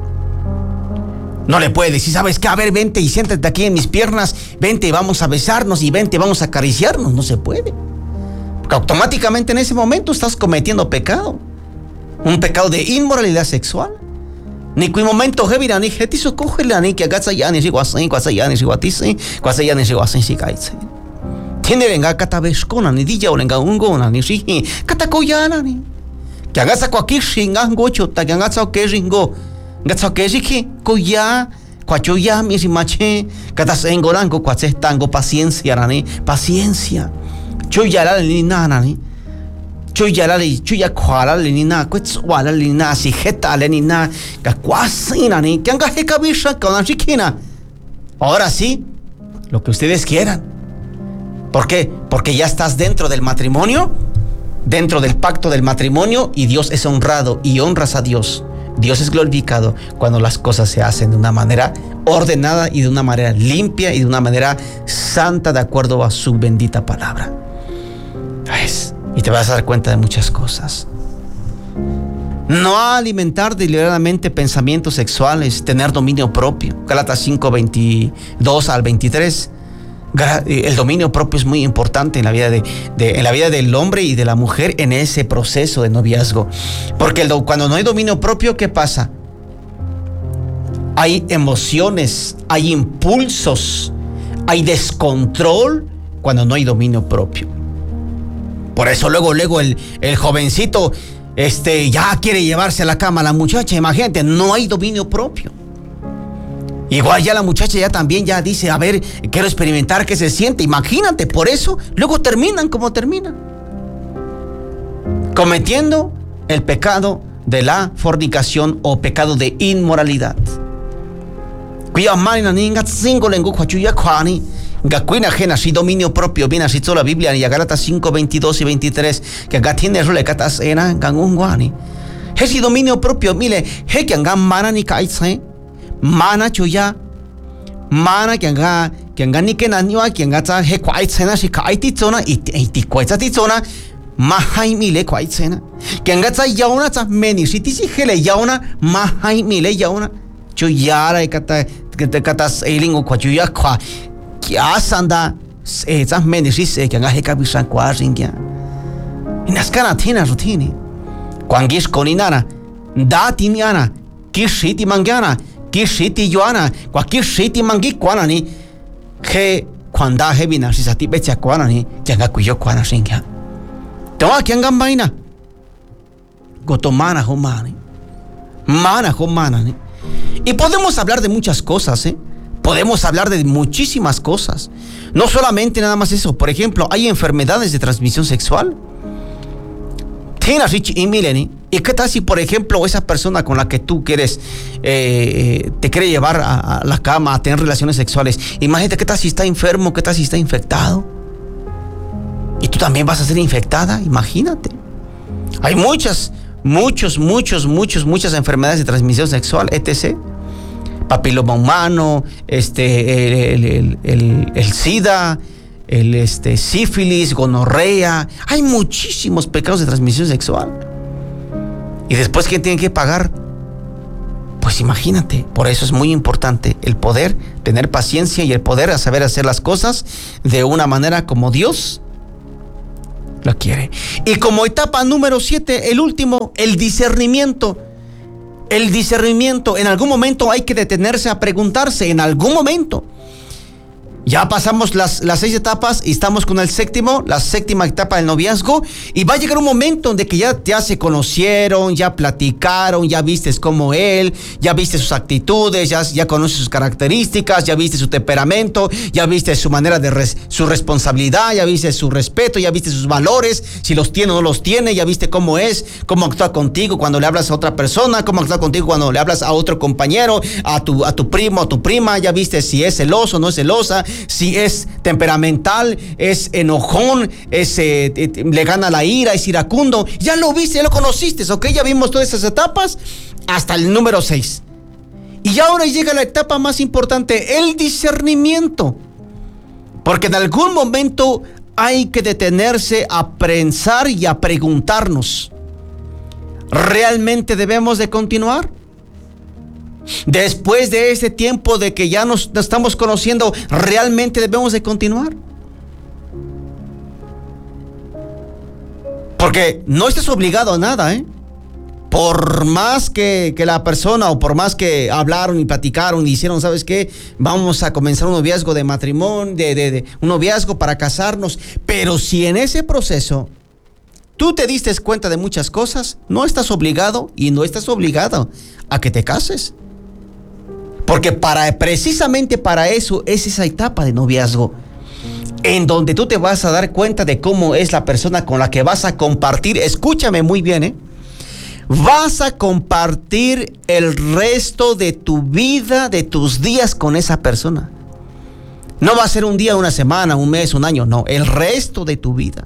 No le puede decir, ¿sabes qué? A ver, vente y siéntate aquí en mis piernas, vente y vamos a besarnos y vente y vamos a acariciarnos. No se puede. Porque automáticamente en ese momento estás cometiendo pecado. Un pecado de inmoralidad sexual. Ni cui momento heavy ni hetiso coge la ni que agatsa ya ni guasin, guasa ya ni guatisi, guasa ya ni guasin si kaitse. Tiene venga katabescona ni dilla olenga ungona ni si katakoyana ni. Que agatsa cualquier shingan gocho, ta que agatsa que ringo. Gatsa que siki koya, cuachoya mi si mache, katasengorango cuache tango paciencia ni, paciencia. Choya la ni nana ni. Chuya la li, chuya kwala li ni na, kwetswala li na, si jeta le ni na, ka kwasina ni, que anga heka bisha con la chiquina. Ahora sí, lo que ustedes quieran. ¿Por qué? Porque ya estás dentro del matrimonio, dentro del pacto del matrimonio, y Dios es honrado y honras a Dios. Dios es glorificado cuando las cosas se hacen de una manera ordenada y de una manera limpia y de una manera santa de acuerdo a su bendita palabra. ¿Ves? Y te vas a dar cuenta de muchas cosas. No alimentar deliberadamente pensamientos sexuales, tener dominio propio. Gálatas cinco, veintidós al veintitrés. El dominio propio es muy importante en la vida de, de en la vida del hombre y de la mujer en ese proceso de noviazgo. Porque el, cuando no hay dominio propio, ¿qué pasa? Hay emociones, hay impulsos, hay descontrol cuando no hay dominio propio. Por eso luego, luego el, el jovencito este, ya quiere llevarse a la cama a la muchacha. Imagínate, no hay dominio propio. Igual ya la muchacha ya también ya dice, a ver, quiero experimentar qué se siente. Imagínate, por eso luego terminan como terminan. Cometiendo el pecado de la fornicación o pecado de inmoralidad. Cuya marina ninga cinco lengu cuachuya kwani. Gacuina ajena, si dominio propio, viene así toda la Biblia, y a Gálatas cinco, veintidós y veintitrés, que gatine role catas era gangunguani. Ese dominio propio, mire, he que angan mana ni kaitse, mana chuya, mana que anga, que anga ni que nanua, que anga he kwaitsena, si kaitizona, y ti kwaitsatizona, mahai mile kwaitsena. Que anga yauna, meni, si tisi hele yauna, mahai mile yauna, chuyara, y kata, que te catas eilingo kwachuya kwa. Ya sanda esas mendicis que han hecho bisan cuaringia. En las canatina rutini. Cuangis coninana, da tiniana, kishiti mangiana, kishiti yoana, cualquier shiti mangi cuanani, que cuando he vina si sati becha cuanani, que haga cuyo cuana ringia. Toma que hagan vaina. Gotomana humani. Mana humana. Y podemos hablar de muchas cosas, ¿eh? Podemos hablar de muchísimas cosas. No solamente nada más eso. Por ejemplo, hay enfermedades de transmisión sexual. ¿Y qué tal si, por ejemplo, esa persona con la que tú quieres, eh, te quiere llevar a, a la cama a tener relaciones sexuales? Imagínate, ¿qué tal si está enfermo? ¿Qué tal si está infectado? Y tú también vas a ser infectada. Imagínate. Hay muchas, muchos, muchos, muchos, muchas enfermedades de transmisión sexual, etcétera. Papiloma humano, este, el, el, el, el SIDA, el este, sífilis, gonorrea. Hay muchísimos pecados de transmisión sexual. Y después, ¿quién tiene que pagar? Pues imagínate. Por eso es muy importante el poder tener paciencia y el poder saber hacer las cosas de una manera como Dios la quiere. Y como etapa número siete, el último, el discernimiento. El discernimiento. En algún momento hay que detenerse a preguntarse, en algún momento. Ya pasamos las, las seis etapas y estamos con el séptimo, la séptima etapa del noviazgo, y va a llegar un momento donde que ya, ya se conocieron, ya platicaron, ya vistes como él, ya viste sus actitudes, ya, ya conoces sus características, ya viste su temperamento, ya viste su manera de res, su responsabilidad, ya viste su respeto, ya viste sus valores, si los tiene o no los tiene, ya viste cómo es, cómo actúa contigo cuando le hablas a otra persona, cómo actúa contigo cuando le hablas a otro compañero, a tu, a tu primo, a tu prima, ya viste si es celoso o no es celosa, si es temperamental, es enojón, es, eh, eh, le gana la ira, es iracundo. Ya lo viste, ya lo conociste, ¿ok? Ya vimos todas esas etapas hasta el número seis. Y ya ahora llega la etapa más importante, el discernimiento. Porque en algún momento hay que detenerse a pensar y a preguntarnos, ¿realmente debemos de continuar? Después de ese tiempo de que ya nos estamos conociendo, ¿realmente debemos de continuar? Porque no estás obligado a nada, ¿eh? Por más que, que la persona o por más que hablaron y platicaron y hicieron, ¿sabes qué? Vamos a comenzar un noviazgo de matrimonio, de, de, de un noviazgo para casarnos. Pero si en ese proceso tú te diste cuenta de muchas cosas, no estás obligado y no estás obligado a que te cases. Porque para, precisamente para eso es esa etapa de noviazgo, en donde tú te vas a dar cuenta de cómo es la persona con la que vas a compartir. Escúchame muy bien, ¿eh? Vas a compartir el resto de tu vida, de tus días con esa persona. No va a ser un día, una semana, un mes, un año, no, el resto de tu vida.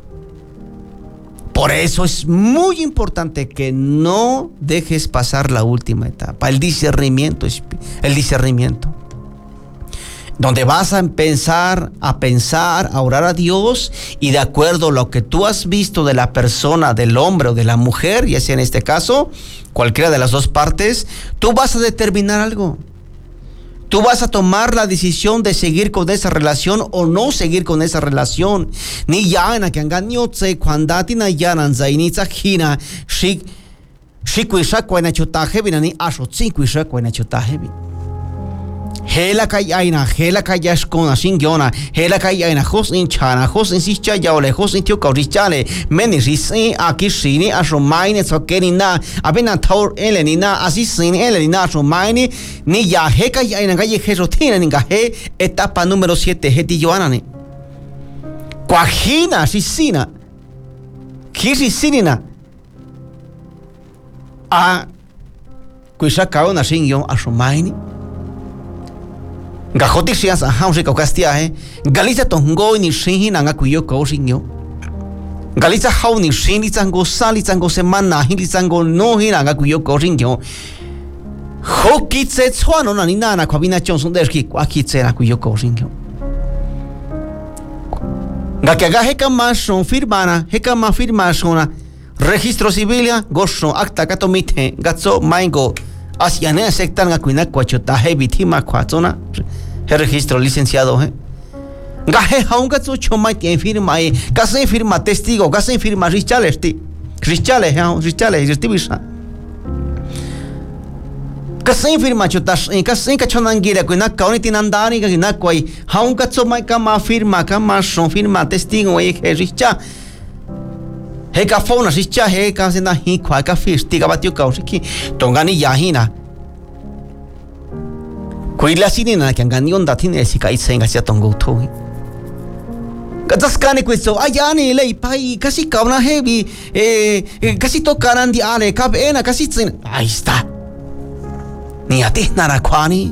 Por eso es muy importante que no dejes pasar la última etapa, el discernimiento, el discernimiento. Donde vas a empezar a pensar, a orar a Dios y de acuerdo a lo que tú has visto de la persona, del hombre o de la mujer, ya sea en este caso, cualquiera de las dos partes, tú vas a determinar algo. Tú vas a tomar la decisión de seguir con esa relación o no seguir con esa relación. Ni ya na que engañó se cuando tina ya nan zaini zakina shi shi kuisha kuena chotaje ni asho tsin kuisha kuena chotaje. Hela kai aina hela kai yash kona shingyona hela kai aina hos in chana hos in sicha yaole hos in tio kaurichale meni risi akishini asho maine sokenina abena taur elenina asisin elenina asho maine ni ya heka aina gaye herotina ninga he etapa número siete heti yoanane kwajina sisina kirisinina a kuisha kaona shingyon asho maine Gajoti sias a hausi kaukastia he Galiza tongo ni shinhi nanga kuyo ko shinyo Galiza hau ni shinhi zango sali zango semana hili zango no hi nanga kuyo ko shinyo Hokitse tswano na nina na kwabina chonson derki kwakitse na kuyo ko shinyo Gakiaga heka mashon firmana heka ma firmashona registro civilia gosho acta katomite gatso maingo Asiane sectan nga kuina kwachota he bitima kwatona he registro licenciado he gahe haunga tso choma tien firma e kase firma testigo kase firma richale sti richale he richale justivisa kase firma chotas e kase kachonangira kuina kauni tinandani ga na kwai haunga tso mai kama firma kama son firma testigo e he richa Heka fauna sicha heka sena hi kwa ka fish tiga batio ka usiki tongani yahina Kuila sinina que angani onda tiene sika itsenga sia tongo tohi Kataskane questo ayani lei pai casi kauna hebi eh casi tokaran di ale kab ena casi tsin ahí está Ni ati nara kwani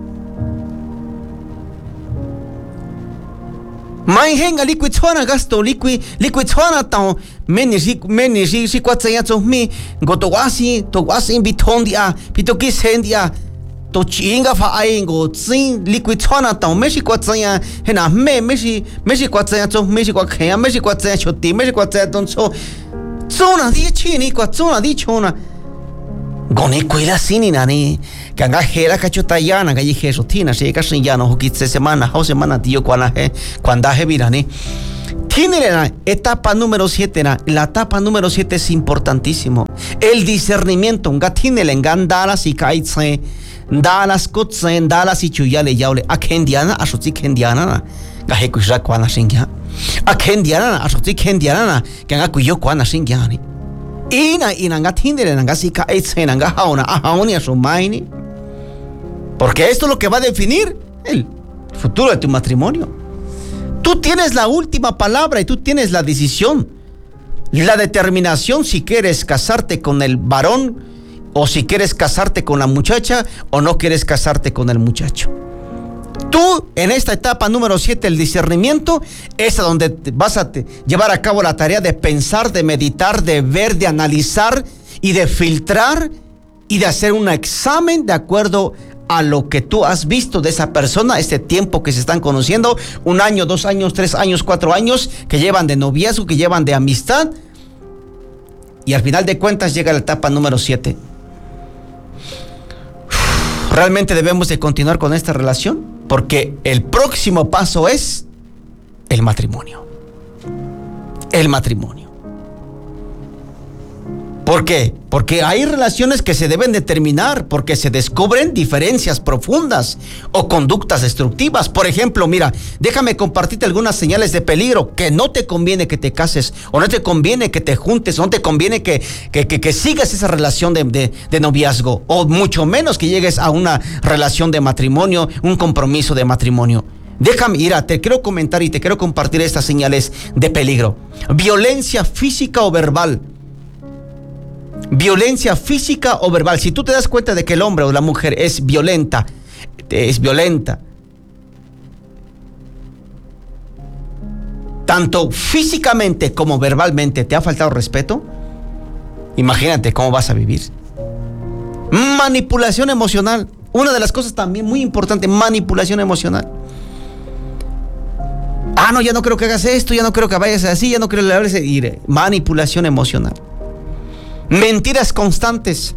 Mai henga liquid tswana gasto liquid liquid tswana tao meni si meni si si kwatsa ya tso mi goto wasi to wasi biton dia pito kisendia to chinga fa ai go tsin liquid tswana tao me si kwatsa ya hena me me si me si kwatsa ya tso me si kwa kya me si kwatsa ya choti me si kwatsa ya ton so tsona di chini kwa tsona di chona Goni kuila sini nani Kanga hera kachotayana Gayi hesotina Si eka shinyano Hukitse semana Hau semana tiyo Kwana he Kwanda he virani Tiene la etapa número siete. La etapa número siete es importantísimo. El discernimiento. Tiene la engandalas y caitse. Dalas kutsen, dalas y chuyale yaule. A kendiana, a sotsi kendiana. Gahekuisha kwana shingya. A kendiana, a sotsi kendiana. Que haga cuyo kwana shingyani. Ina inanga tiene la ngasi caitse, nanga hauna, a hauni a su maini. Porque esto es lo que va a definir el futuro de tu matrimonio. Tú tienes la última palabra y tú tienes la decisión, la determinación si quieres casarte con el varón o si quieres casarte con la muchacha o no quieres casarte con el muchacho. Tú, en esta etapa número siete, el discernimiento, es a donde vas a te, llevar a cabo la tarea de pensar, de meditar, de ver, de analizar y de filtrar y de hacer un examen de acuerdo a lo que tú has visto de esa persona, este tiempo que se están conociendo, un año, dos años, tres años, cuatro años, que llevan de noviazgo, que llevan de amistad, y al final de cuentas llega la etapa número siete. Realmente debemos de continuar con esta relación, porque el próximo paso es el matrimonio. El matrimonio. ¿Por qué? Porque hay relaciones que se deben de terminar porque se descubren diferencias profundas o conductas destructivas. Por ejemplo, mira, déjame compartirte algunas señales de peligro que no te conviene que te cases o no te conviene que te juntes o no te conviene que, que, que, que sigas esa relación de, de, de noviazgo o mucho menos que llegues a una relación de matrimonio, un compromiso de matrimonio. Déjame, mira, te quiero comentar y te quiero compartir estas señales de peligro. Violencia física o verbal. Violencia física o verbal. Si tú te das cuenta de que el hombre o la mujer es violenta, es violenta, tanto físicamente como verbalmente, te ha faltado respeto, imagínate cómo vas a vivir. Manipulación emocional. Una de las cosas también muy importante, manipulación emocional. Ah, no, ya no creo que hagas esto, ya no creo que vayas así, ya no creo que le hables. Manipulación emocional. Mentiras constantes.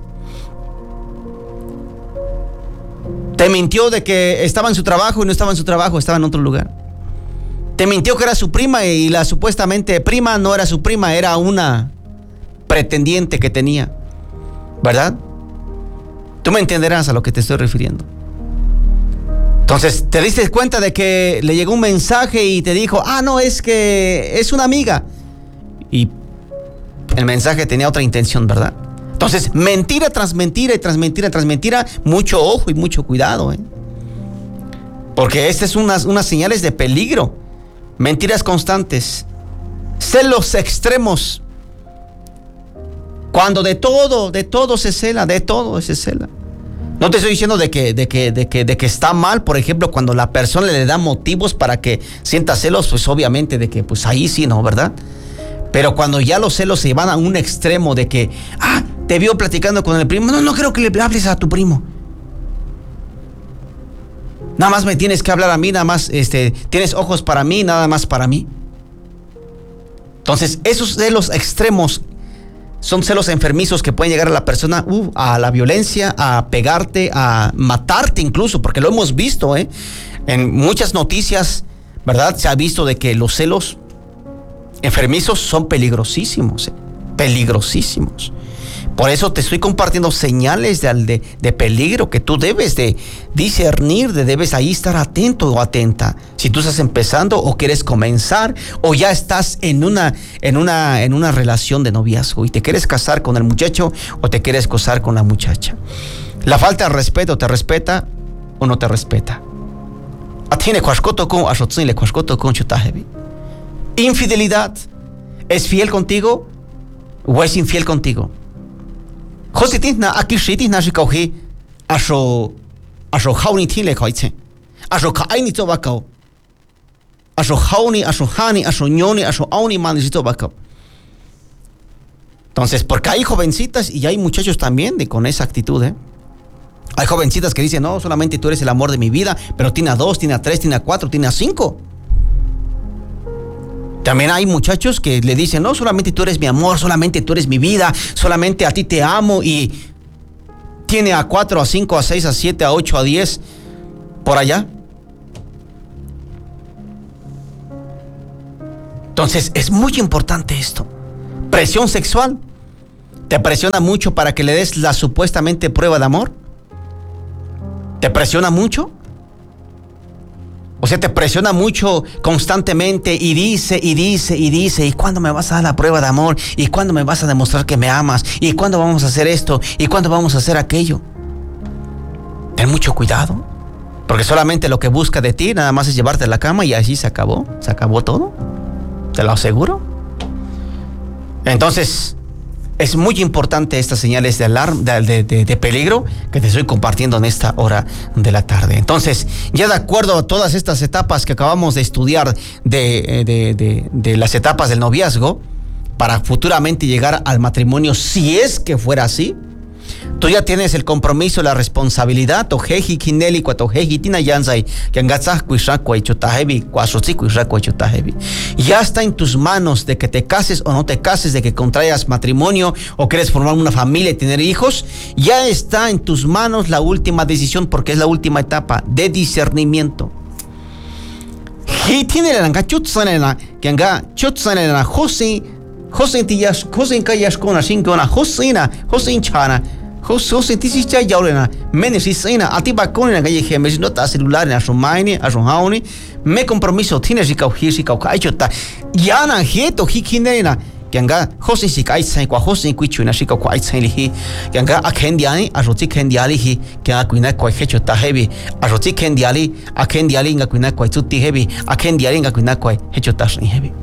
Te mintió de que estaba en su trabajo y no estaba en su trabajo, estaba en otro lugar. Te mintió que era su prima y la supuestamente prima no era su prima, era una pretendiente que tenía. ¿Verdad? Tú me entenderás a lo que te estoy refiriendo. Entonces, te diste cuenta de que le llegó un mensaje y te dijo, ah, no, es que es una amiga. Y el mensaje tenía otra intención, ¿verdad? Entonces, mentira tras mentira y tras mentira tras mentira, mucho ojo y mucho cuidado, ¿eh? Porque estas son unas, unas señales de peligro. Mentiras constantes, celos extremos. Cuando de todo, de todo se cela, de todo se cela. No te estoy diciendo de que, de que, de que, de que está mal, por ejemplo, cuando la persona le da motivos para que sienta celos, pues obviamente de que, pues ahí sí, ¿no? ¿Verdad? Pero cuando ya los celos se van a un extremo de que, ah, te vio platicando con el primo, no, no creo que le hables a tu primo. Nada más me tienes que hablar a mí, nada más, este, tienes ojos para mí, nada más para mí. Entonces, esos celos extremos son celos enfermizos que pueden llegar a la persona, uh, a la violencia, a pegarte, a matarte incluso, porque lo hemos visto, ¿eh? En muchas noticias, ¿verdad? Se ha visto de que los celos enfermizos son peligrosísimos, ¿eh? Peligrosísimos. Por eso te estoy compartiendo señales de, de, de peligro que tú debes de discernir, de debes ahí estar atento o atenta. Si tú estás empezando o quieres comenzar o ya estás en una, en una, en una relación de noviazgo y te quieres casar con el muchacho o te quieres casar con la muchacha. La falta de respeto, ¿te respeta o no te respeta? Infidelidad. ¿Es fiel contigo o es infiel contigo? Jositina aquí shitina shikauhi asho asho hauni tile koitse asho kaini tobakao asho hauni asho hani asho ñoni asho auni mani tobakao. Entonces, porque hay jovencitas y hay muchachos también de con esa actitud, ¿eh? Hay jovencitas que dicen, no, solamente tú eres el amor de mi vida, pero tiene a dos, tiene a tres, tiene a cuatro, tiene a cinco. También hay muchachos que le dicen, no, solamente tú eres mi amor, solamente tú eres mi vida, solamente a ti te amo, y tiene a cuatro, a cinco, a seis, a siete, a ocho, a diez, por allá. Entonces es muy importante esto. Presión sexual. ¿Te presiona mucho para que le des la supuestamente prueba de amor? ¿Te presiona mucho? O sea, te presiona mucho constantemente y dice, y dice, y dice, ¿y cuándo me vas a dar la prueba de amor? ¿Y cuándo me vas a demostrar que me amas? ¿Y cuándo vamos a hacer esto? ¿Y cuándo vamos a hacer aquello? Ten mucho cuidado, porque solamente lo que busca de ti nada más es llevarte a la cama y así se acabó, se acabó todo, te lo aseguro. Entonces, es muy importante estas señales de alarma, de, de, de peligro que te estoy compartiendo en esta hora de la tarde. Entonces, ya de acuerdo a todas estas etapas que acabamos de estudiar de, de, de, de las etapas del noviazgo, para futuramente llegar al matrimonio, si es que fuera así, tú ya tienes el compromiso, la responsabilidad. Ya está en tus manos de que te cases o no te cases, de que contraigas matrimonio o quieres formar una familia y tener hijos. Ya está en tus manos la última decisión, porque es la última etapa de discernimiento. José Tías, José Callas con la cinco, Josina, José Chana, José Tisis Yaulena, Menesicina, Atibacona, Galle, Nota celular en Ashomaini, Ashohauni, me compromiso, tienes y Cauhisi, Caucayota, Yana, Geto, Hikinena, Ganga, José Sikai, Sanqua, José Quichuna, Chico, quite Sandy, Ganga, Akendiani, Ashoti Kendiali, Gakuina, quite Hechota heavy, Ashoti Kendiali, Akendiali, Gakuina, quite Tutti heavy, Akendiali, Gakuina, quite Hechota heavy.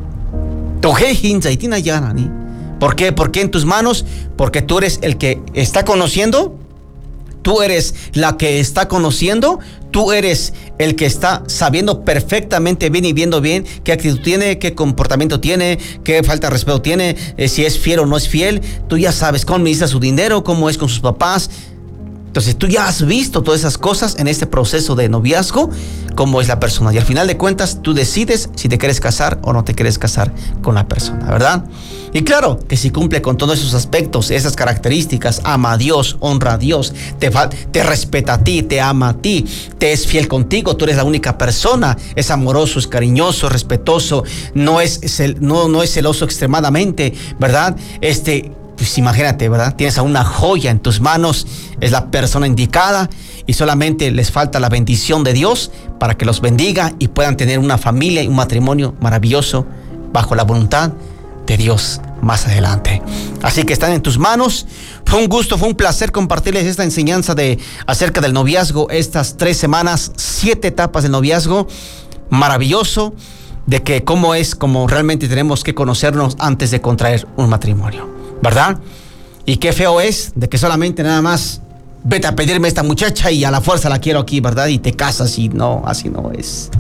¿Por qué? ¿Por qué en tus manos? Porque tú eres el que está conociendo, tú eres la que está conociendo, tú eres el que está sabiendo perfectamente bien y viendo bien qué actitud tiene, qué comportamiento tiene, qué falta de respeto tiene, eh, si es fiel o no es fiel. Tú ya sabes cómo administra su dinero, cómo es con sus papás. Entonces tú ya has visto todas esas cosas en este proceso de noviazgo, cómo es la persona. Y al final de cuentas tú decides si te quieres casar o no te quieres casar con la persona, ¿verdad? Y claro que si cumple con todos esos aspectos, esas características, ama a Dios, honra a Dios, te, te respeta a ti, te ama a ti, te es fiel contigo, tú eres la única persona, es amoroso, es cariñoso, es respetuoso, no es, no, no es celoso extremadamente, ¿verdad? Este... Pues imagínate, ¿verdad? Tienes a una joya en tus manos, es la persona indicada y solamente les falta la bendición de Dios para que los bendiga y puedan tener una familia y un matrimonio maravilloso bajo la voluntad de Dios más adelante. Así que están en tus manos. Fue un gusto, fue un placer compartirles esta enseñanza de acerca del noviazgo, estas tres semanas, siete etapas del noviazgo, maravilloso, de que cómo es, cómo realmente tenemos que conocernos antes de contraer un matrimonio, ¿verdad? Y qué feo es de que solamente nada más vete a pedirme esta muchacha y a la fuerza la quiero aquí, ¿verdad? Y te casas y no, así no es.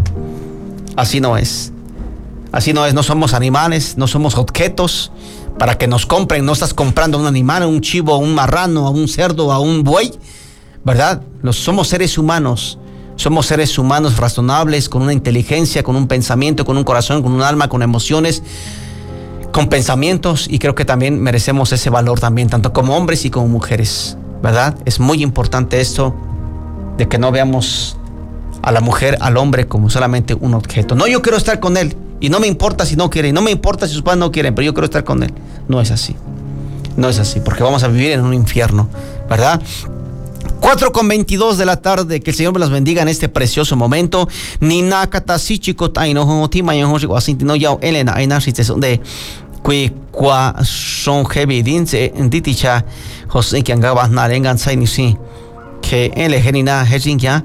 Así no es. Así no es, no somos animales, no somos objetos para que nos compren. No estás comprando un animal, un chivo, un marrano, a un cerdo, a un buey, ¿verdad? Los, somos seres humanos. Somos seres humanos razonables, con una inteligencia, con un pensamiento, con un corazón, con un alma, con emociones, con pensamientos, y creo que también merecemos ese valor también, tanto como hombres y como mujeres, ¿verdad? Es muy importante esto de que no veamos a la mujer, al hombre como solamente un objeto. No, yo quiero estar con él y no me importa si no quiere, y no me importa si sus padres no quieren, pero yo quiero estar con él. No es así, no es así, porque vamos a vivir en un infierno, ¿verdad? cuatro con veintidós de la tarde, que el Señor me los bendiga en este precioso momento. Ni nakata si chico tai no tima yo ho así no ya elena aina si de que qua son heavy dinse diticha José que angaba na rengan sai ni si que ele genina hejin ya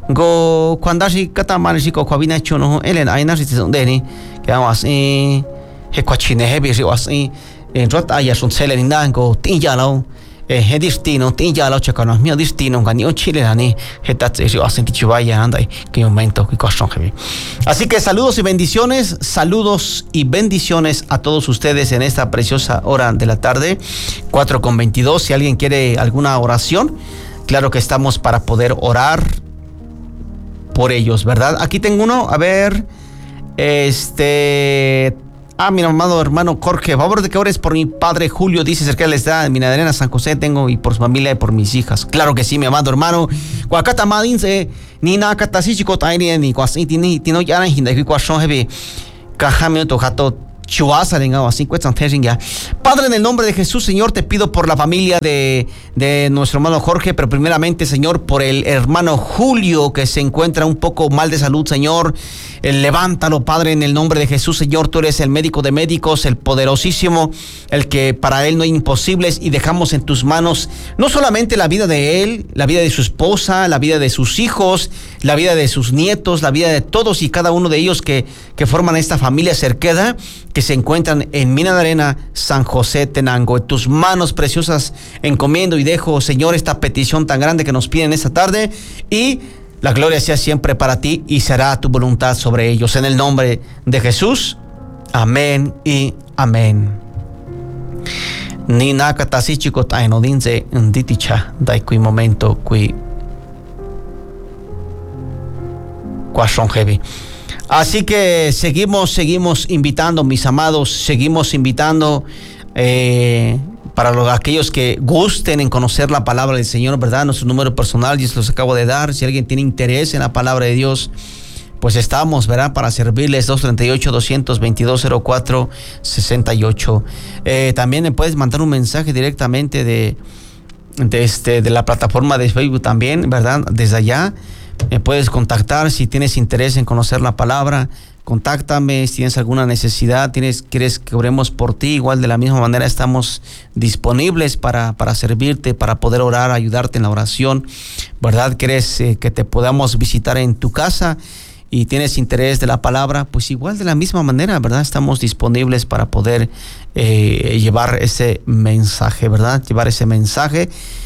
go cuando si kata man ko kwabina chono elena aina si de ni que vamos eh he kwachine heavy si así en rota ya son selenina go tinja lao es destino, tinja la ocha con mi destino, ganó Chile, ni hetat se yo así que vaya anda que momento que cosa heavy. Así que saludos y bendiciones, saludos y bendiciones a todos ustedes en esta preciosa hora de la tarde, cuatro con veintidós. Si alguien quiere alguna oración, claro que estamos para poder orar por ellos, ¿verdad? Aquí tengo uno, a ver, este... Ah, mi amado hermano Jorge, favor de que ores por mi padre Julio, dice cerca les da mi Nadarena San José tengo y por su familia y por mis hijas. Claro que sí, mi amado hermano. Cuacata madinse, ni na catasichico taini ni cuasiti ni tino yaran hinda que cuashon heavy. Cajame to jato Padre, en el nombre de Jesús, Señor, te pido por la familia de, de nuestro hermano Jorge, pero primeramente, Señor, por el hermano Julio, que se encuentra un poco mal de salud, Señor. Eh, levántalo, Padre, en el nombre de Jesús, Señor. Tú eres el médico de médicos, el poderosísimo, el que para él no hay imposibles, y dejamos en tus manos no solamente la vida de él, la vida de su esposa, la vida de sus hijos, la vida de sus nietos, la vida de todos y cada uno de ellos que, que forman esta familia cerqueda, que se encuentran en Mina de Arena, San José Tenango. En tus manos preciosas encomiendo y dejo, Señor, esta petición tan grande que nos piden esta tarde, y la gloria sea siempre para ti y será tu voluntad sobre ellos. En el nombre de Jesús, amén y amén. Ni nakatasi chico taino dinze nditicha dai kui momento kui cuashon heavy. Así que seguimos, seguimos invitando, mis amados, seguimos invitando eh, para los, aquellos que gusten en conocer la palabra del Señor, ¿verdad? Nuestro número personal, yo se los acabo de dar. Si alguien tiene interés en la palabra de Dios, pues estamos, ¿verdad? Para servirles. Dos treinta y ocho, doscientos veintidós, cero cuatro sesenta y ocho. Eh, también me puedes mandar un mensaje directamente de, de, este, de la plataforma de Facebook también, ¿verdad? Desde allá. Me puedes contactar si tienes interés en conocer la palabra. Contáctame si tienes alguna necesidad, tienes, quieres que oremos por ti. Igual de la misma manera estamos disponibles para, para servirte, para poder orar, ayudarte en la oración, ¿verdad? ¿Quieres eh, que te podamos visitar en tu casa y tienes interés de la palabra? Pues igual de la misma manera, ¿verdad? Estamos disponibles para poder eh, llevar ese mensaje, ¿verdad? Llevar ese mensaje.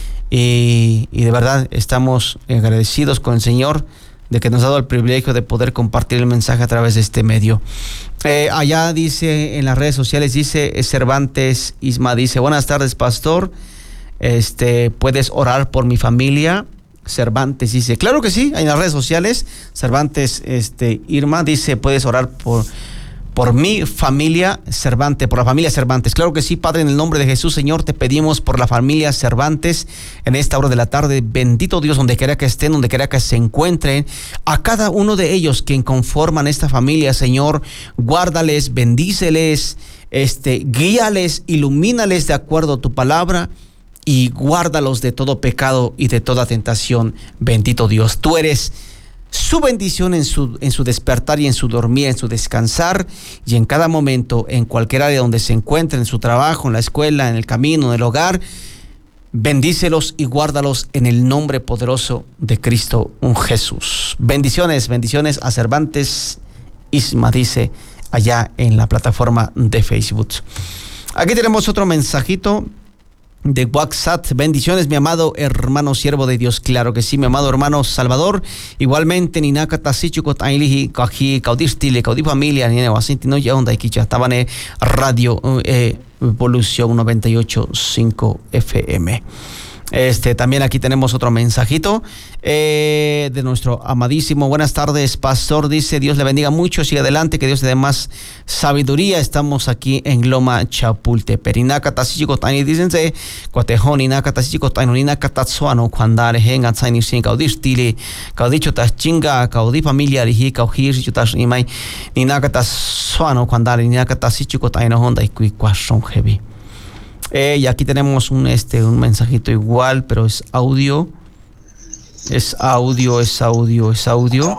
Y, y de verdad estamos agradecidos con el Señor de que nos ha dado el privilegio de poder compartir el mensaje a través de este medio. Eh, allá dice, en las redes sociales, dice Cervantes Isma, dice: buenas tardes, pastor, este, ¿puedes orar por mi familia? Cervantes dice, claro que sí, en las redes sociales. Cervantes este, Irma dice, ¿puedes orar por... por mi familia Cervantes, por la familia Cervantes? Claro que sí, Padre, en el nombre de Jesús, Señor, te pedimos por la familia Cervantes en esta hora de la tarde. Bendito Dios, donde quiera que estén, donde quiera que se encuentren, a cada uno de ellos que conforman esta familia, Señor, guárdales, bendíceles, este, guíales, ilumínales de acuerdo a tu palabra, y guárdalos de todo pecado y de toda tentación. Bendito Dios, tú eres su bendición en su, en su despertar y en su dormir, en su descansar, y en cada momento, en cualquier área donde se encuentren, en su trabajo, en la escuela, en el camino, en el hogar. Bendícelos y guárdalos en el nombre poderoso de Cristo un Jesús. Bendiciones, bendiciones a Cervantes Isma, dice allá en la plataforma de Facebook. Aquí tenemos otro mensajito de WhatsApp. Bendiciones, mi amado hermano siervo de Dios. Claro que sí, mi amado hermano Salvador. Igualmente, ni naka tasichu kot ailihi kaji kaudistile kaudi familia ni newasinti no ya onda ikicha tabane radio eh, Evolución noventa y ocho punto cinco F M. Este, también aquí tenemos otro mensajito eh, de nuestro amadísimo. Buenas tardes, pastor. Dice, Dios le bendiga mucho, sigue adelante, que Dios le dé más sabiduría. Estamos aquí en Loma Chapultepec. Inaka tasichiko tani dicense, cuatejón inaka tasichiko tani inaka tatsuano cuandare henga tsaini sin caudis tile caudicho tas chinga caudi familia rihi caujir chutas imai inaka tatsuano cuandare inaka tasichiko tani no honda y cuicuashon heavy. Eh, y aquí tenemos un, este, un mensajito igual, pero es audio. Es audio, es audio, es audio.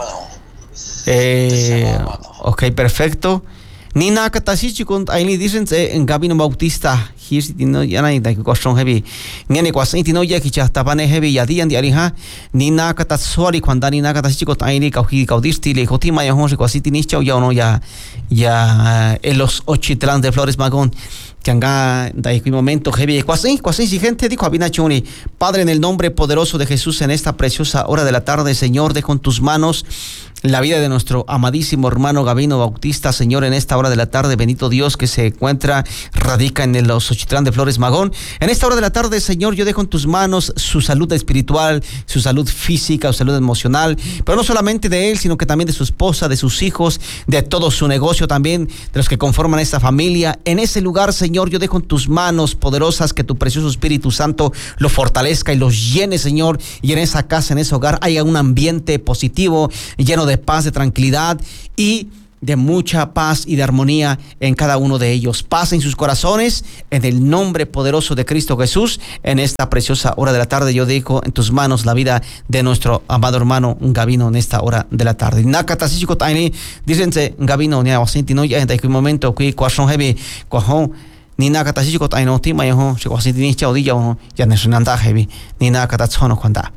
Eh, ok, perfecto. Nina katasichi con aini dicen en Gabino Bautista. Here's no yana da question heavy. Niane kwasin tino ya kicha tapane heavy yadian di ariha. Nina katasori cuando nina katasichi con aini kauhi kaudisti le jotima ya honse kwasiti nicho ya no ya ya en los Ochitlán de Flores Magón. Que anga da este momento heavy cuasi cuasi si gente dijo abina chuni. Padre, en el nombre poderoso de Jesús, en esta preciosa hora de la tarde, Señor, dejo en tus manos la vida de nuestro amadísimo hermano Gabino Bautista, Señor, en esta hora de la tarde. Bendito Dios, que se encuentra, radica en los Ochitlán de Flores Magón. En esta hora de la tarde, Señor, yo dejo en tus manos su salud espiritual, su salud física, su salud emocional, pero no solamente de él, sino que también de su esposa, de sus hijos, de todo su negocio, también de los que conforman esta familia. En ese lugar, Señor, Señor, yo dejo en tus manos poderosas que tu precioso Espíritu Santo lo fortalezca y los llene, Señor, y en esa casa, en ese hogar haya un ambiente positivo, lleno de paz, de tranquilidad, y de mucha paz y de armonía en cada uno de ellos. Paz en sus corazones, en el nombre poderoso de Cristo Jesús. En esta preciosa hora de la tarde yo dejo en tus manos la vida de nuestro amado hermano Gavino en esta hora de la tarde. Nakatasiko taini dicense Gavino ni awasinti no ya en este momento que cuason heavy cuajon ni nakatasiko taino tima yo se awasinti ni chaudilla ya nesunanda heavy ni nakatatsono cuanda.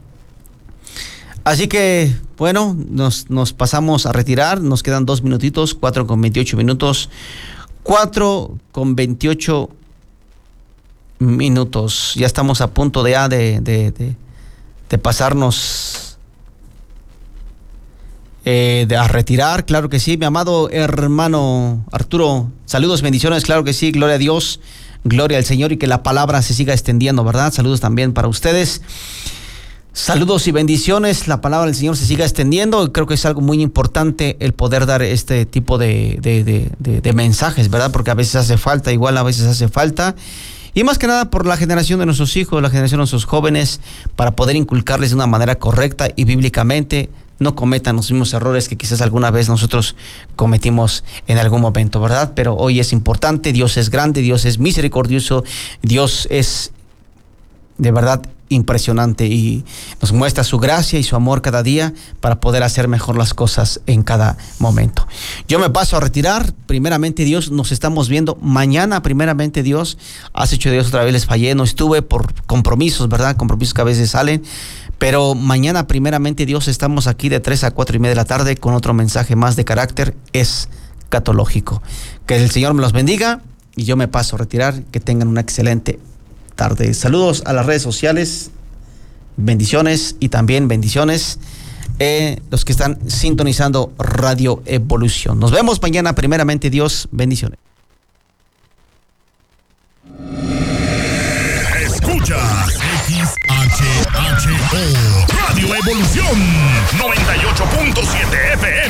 Así que, bueno, nos, nos pasamos a retirar. Nos quedan dos minutitos, cuatro con veintiocho minutos. Cuatro con veintiocho minutos. Ya estamos a punto de, ya de, de, de, de pasarnos eh, de, a retirar. Claro que sí, mi amado hermano Arturo. Saludos, bendiciones, claro que sí. Gloria a Dios, gloria al Señor y que la palabra se siga extendiendo, ¿verdad? Saludos también para ustedes. Saludos y bendiciones, la palabra del Señor se siga extendiendo. Creo que es algo muy importante el poder dar este tipo de, de, de, de, de mensajes, ¿verdad? Porque a veces hace falta, igual a veces hace falta. Y más que nada por la generación de nuestros hijos, la generación de nuestros jóvenes, para poder inculcarles de una manera correcta y bíblicamente no cometan los mismos errores que quizás alguna vez nosotros cometimos en algún momento, ¿verdad? Pero hoy es importante, Dios es grande, Dios es misericordioso, Dios es de verdad impresionante y nos muestra su gracia y su amor cada día para poder hacer mejor las cosas en cada momento. Yo me paso a retirar. Primeramente Dios, nos estamos viendo mañana. Primeramente Dios, hace ocho días otra vez les fallé, no estuve por compromisos, ¿verdad? Compromisos que a veces salen. Pero mañana primeramente Dios estamos aquí de tres a cuatro y media de la tarde con otro mensaje más de carácter escatológico. Que el Señor me los bendiga y yo me paso a retirar. Que tengan una excelente tarde. Saludos a las redes sociales, bendiciones y también bendiciones eh, los que están sintonizando Radio Evolución. Nos vemos mañana, primeramente Dios, bendiciones. Escucha X H H O Radio Evolución noventa y ocho punto siete F M.